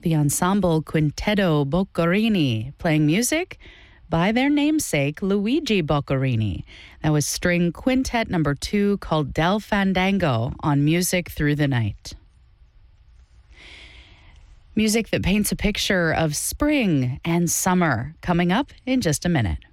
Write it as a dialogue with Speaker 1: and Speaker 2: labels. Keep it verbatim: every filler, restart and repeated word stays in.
Speaker 1: the ensemble Quintetto Boccherini, playing music by their namesake, Luigi Boccherini. That was string quintet number two called Del Fandango on Music Through the Night. Music that paints a picture of spring and summer coming up in just a minute.